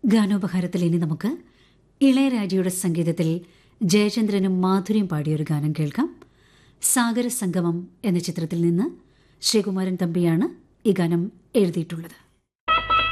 ഗാനോപഹാരത്തിൽ ഇനി നമുക്ക് ഇളയരാജയുടെ സംഗീതത്തിൽ ജയചന്ദ്രനും മാധുരിയും പാടിയൊരു ഗാനം കേൾക്കാം. സാഗര സംഗമം എന്ന ചിത്രത്തിൽ നിന്ന് ശ്രീകുമാരൻ തമ്പിയാണ് ഈ ഗാനം എഴുതിയിട്ടുള്ളത്.